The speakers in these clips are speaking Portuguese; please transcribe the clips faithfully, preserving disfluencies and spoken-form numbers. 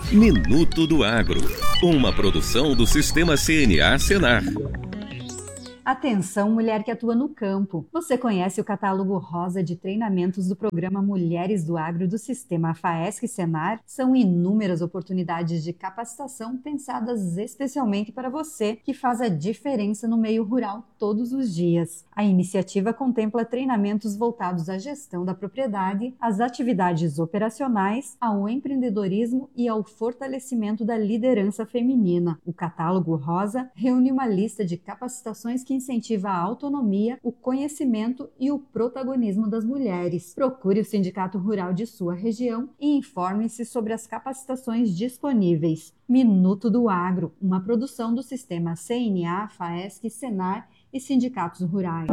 Minuto do Agro, uma produção do Sistema C N A Senar. Atenção, mulher que atua no campo. Você conhece o catálogo rosa de treinamentos do programa Mulheres do Agro do Sistema FAESC Senar? São inúmeras oportunidades de capacitação pensadas especialmente para você, que faz a diferença no meio rural todos os dias. A iniciativa contempla treinamentos voltados à gestão da propriedade, às atividades operacionais, ao empreendedorismo e ao fortalecimento da liderança feminina. O catálogo rosa reúne uma lista de capacitações que incentiva a autonomia, o conhecimento e o protagonismo das mulheres. Procure o sindicato rural de sua região e informe-se sobre as capacitações disponíveis. Minuto do Agro, uma produção do Sistema C N A, FAESC, Senar e sindicatos rurais.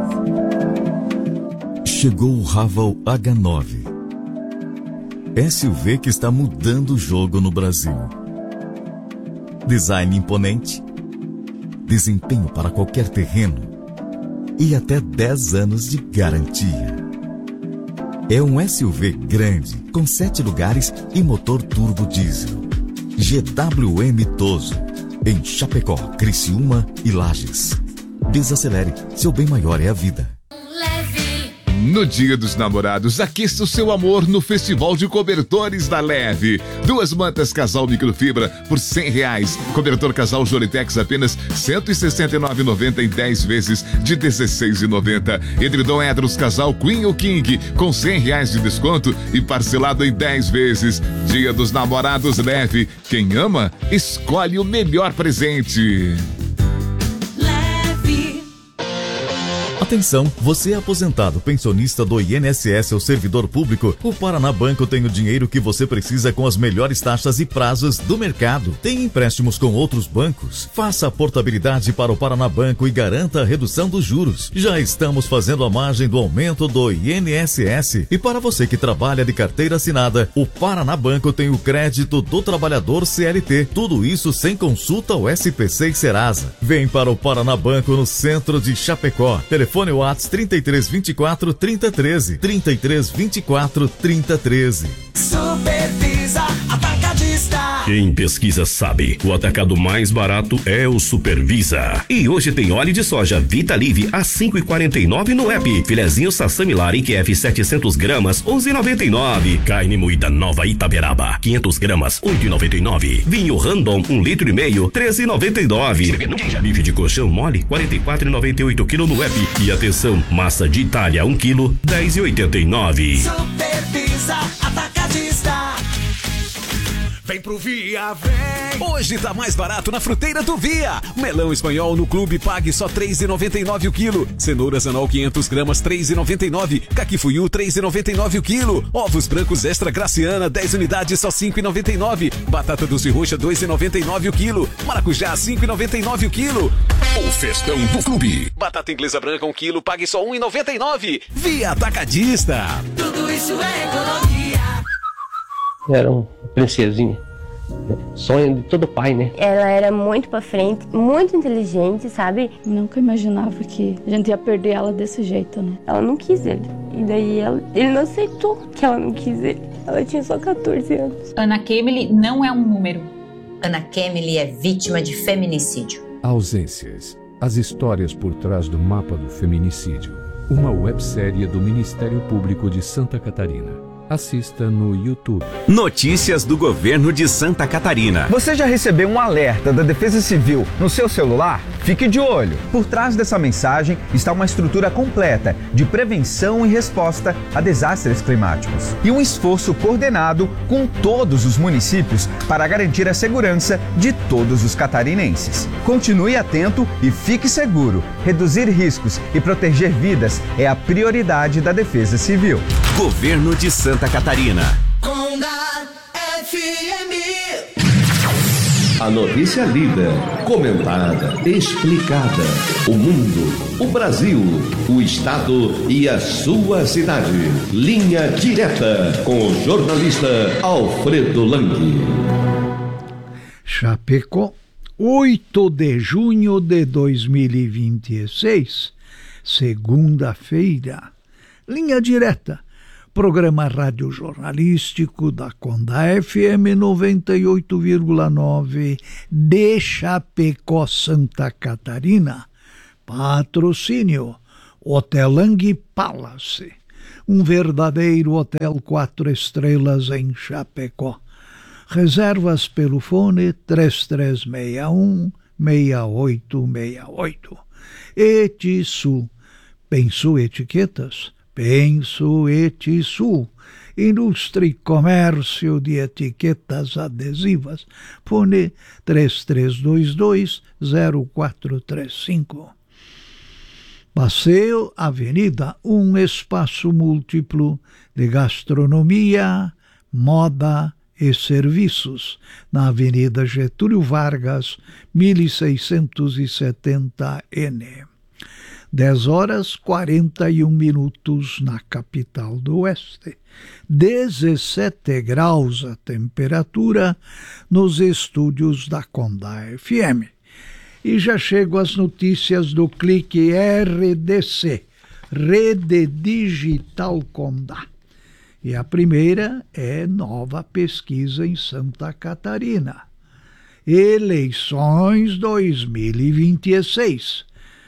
Chegou o Raval H nove. S U V que está mudando o jogo no Brasil. Design imponente, desempenho para qualquer terreno e até dez anos de garantia. É um S U V grande, com sete lugares e motor turbo diesel. G W M Toso, em Chapecó, Criciúma e Lages. Desacelere, seu bem maior é a vida. No Dia dos Namorados, aqueça o seu amor no Festival de Cobertores da Leve. Duas mantas casal microfibra por cem reais. Cobertor casal Jolitex apenas cento e sessenta e nove reais e noventa centavos em dez vezes de dezesseis reais e noventa centavos. Edredom Edros casal Queen ou King com cem reais de desconto e parcelado em dez vezes. Dia dos Namorados Leve. Quem ama, escolhe o melhor presente. Atenção, você é aposentado, pensionista do I N S S ou servidor público? O Paraná Banco tem o dinheiro que você precisa com as melhores taxas e prazos do mercado. Tem empréstimos com outros bancos? Faça a portabilidade para o Paraná Banco e garanta a redução dos juros. Já estamos fazendo a margem do aumento do I N S S. E para você que trabalha de carteira assinada, o Paraná Banco tem o crédito do trabalhador C L T. Tudo isso sem consulta ao S P C e Serasa. Vem para o Paraná Banco no centro de Chapecó. Telefone Telefone WhatsApp trinta e três, vinte e quatro, trinta, treze. trinta e três, vinte e quatro, trinta, treze. Supervisa Atacadista. Quem pesquisa sabe, o atacado mais barato é o Supervisa. E hoje tem óleo de soja Vitalive a cinco reais e quarenta e nove centavos no app. Filezinho Sassami Lari Q F setecentos gramas, onze reais e noventa e nove centavos. Carne moída Nova Itaberaba, quinhentas gramas, oito reais e noventa e nove centavos. Vinho Randon, um litro e meio, treze reais e noventa e nove centavos. Bife de colchão mole, quarenta e quatro reais e noventa e oito centavos quilo no app. E atenção, massa de Itália, um quilo, dez reais e oitenta e nove centavos. Supervisa Atacadista. Vem pro Via, vem! Hoje tá mais barato na fruteira do Via. Melão espanhol no clube pague só três reais e noventa e nove centavos o quilo. Cenoura Zanol quinhentas gramas, três reais e noventa e nove centavos. Caquifuiu, três reais e noventa e nove centavos o quilo. Ovos brancos extra Graciana, dez unidades, só cinco reais e noventa e nove centavos. Batata doce roxa, dois reais e noventa e nove centavos o quilo. Maracujá, cinco reais e noventa e nove centavos o quilo. O festão do clube. Batata inglesa branca, um quilo, pague só um real e noventa e nove centavos. Via Atacadista. Tudo isso é economia. Era uma princesinha. Sonho de todo pai, né? Ela era muito pra frente, muito inteligente, sabe? Nunca imaginava que a gente ia perder ela desse jeito, né? Ela não quis ele. E daí ela, ele não aceitou que ela não quis ele. Ela tinha só quatorze anos. Ana Kemily não é um número. Ana Kemily é vítima de feminicídio. Ausências. As histórias por trás do mapa do feminicídio. Uma websérie do Ministério Público de Santa Catarina. Assista no YouTube. Notícias do governo de Santa Catarina. Você já recebeu um alerta da Defesa Civil no seu celular? Fique de olho. Por trás dessa mensagem está uma estrutura completa de prevenção e resposta a desastres climáticos. E um esforço coordenado com todos os municípios para garantir a segurança de todos os catarinenses. Continue atento e fique seguro. Reduzir riscos e proteger vidas é a prioridade da Defesa Civil. Governo de Santa Catarina. Conga F M. A notícia lida, comentada, explicada. O mundo, o Brasil, o estado e a sua cidade. Linha Direta com o jornalista Alfredo Lang. Chapecó, oito de junho de dois mil e vinte e seis, segunda-feira. Linha Direta. programa radiojornalístico da Conda F M noventa e oito vírgula nove de Chapecó, Santa Catarina. Patrocínio Hotelang Palace, um verdadeiro hotel quatro estrelas em Chapecó. Reservas pelo fone três três seis um, seis oito seis oito. Etisul, Penso Etiquetas, Penso Etisul, Indústria e Comércio de Etiquetas Adesivas, fone três três dois dois, zero quatro três cinco. Passeio Avenida, um espaço múltiplo de gastronomia, moda e serviços, na Avenida Getúlio Vargas, mil seiscentos e setenta N. dez horas quarenta e um minutos na capital do Oeste. dezessete graus a temperatura nos estúdios da Conda F M. E já chego às notícias do Clique R D C, Rede Digital Conda. E a primeira é nova pesquisa em Santa Catarina. Eleições dois mil e vinte e seis.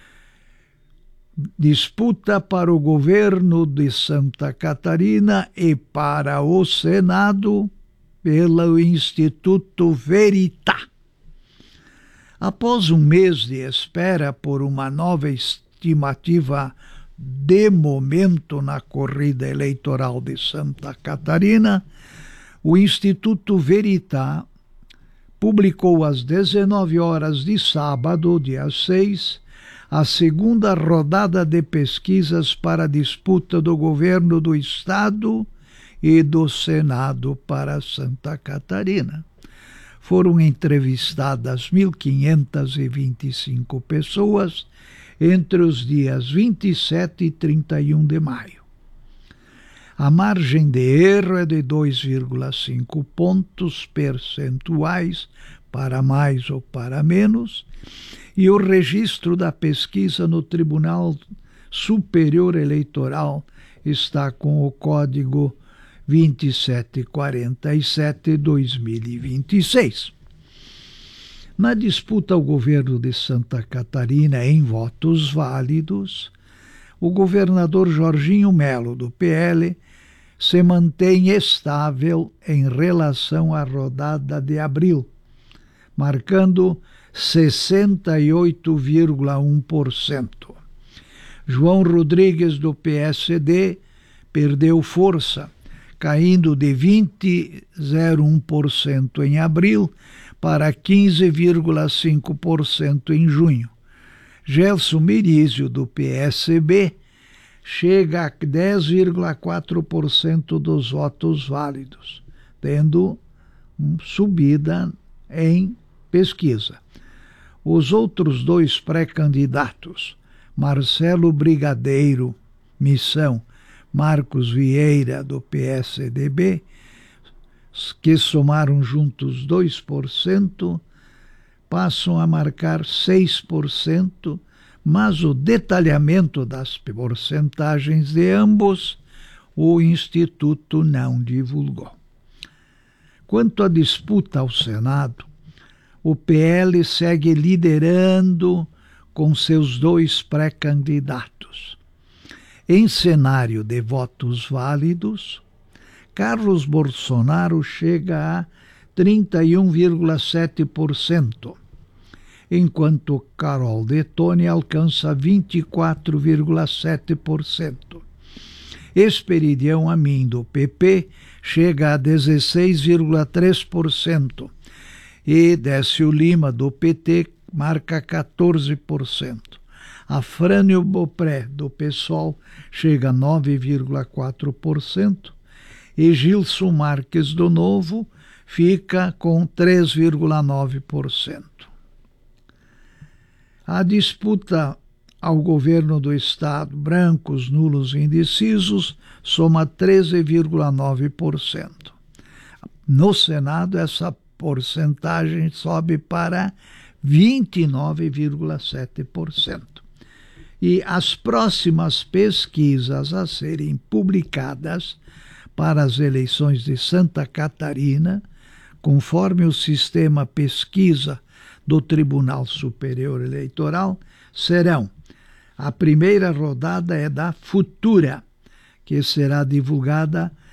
Disputa para o governo de Santa Catarina e para o Senado pelo Instituto Veritá. Após um mês de espera por uma nova estimativa de momento na corrida eleitoral de Santa Catarina, o Instituto Veritá publicou às dezenove horas de sábado, dia seis, a segunda rodada de pesquisas para a disputa do governo do Estado e do Senado para Santa Catarina. Foram entrevistadas mil quinhentas e vinte e cinco pessoas entre os dias vinte e sete e trinta e um de maio. A margem de erro é de dois vírgula cinco pontos percentuais para mais ou para menos, e o registro da pesquisa no Tribunal Superior Eleitoral está com o código vinte e sete quarenta e sete barra dois mil e vinte e seis. Na disputa ao governo de Santa Catarina em votos válidos, o governador Jorginho Melo, do P L, se mantém estável em relação à rodada de abril, marcando sessenta e oito vírgula um por cento. João Rodrigues, do P S D, perdeu força, caindo de vinte vírgula zero um por cento em abril para quinze vírgula cinco por cento em junho. Gelson Mirizio, do P S B, chega a dez vírgula quatro por cento dos votos válidos, tendo subida em pesquisa. Os outros dois pré-candidatos, Marcelo Brigadeiro, Missão, Marcos Vieira, do P S D B, que somaram juntos dois por cento, passam a marcar seis por cento, mas o detalhamento das porcentagens de ambos o Instituto não divulgou. Quanto à disputa ao Senado, o P L segue liderando com seus dois pré-candidatos. Em cenário de votos válidos, Carlos Bolsonaro chega a trinta e um vírgula sete por cento, enquanto Carol Detone alcança vinte e quatro vírgula sete por cento. Esperidião Amin, do P P, chega a dezesseis vírgula três por cento e Décio Lima, do P T, marca quatorze por cento. Afrânio Bopré, do PSOL, chega a nove vírgula quatro por cento e Gilson Marques, do Novo, fica com três vírgula nove por cento. A disputa ao governo do Estado, brancos, nulos e indecisos, soma treze vírgula nove por cento. No Senado, essa porcentagem sobe para vinte e nove vírgula sete por cento. E as próximas pesquisas a serem publicadas para as eleições de Santa Catarina, conforme o sistema pesquisa do Tribunal Superior Eleitoral, serão: a primeira rodada é da Futura, que será divulgada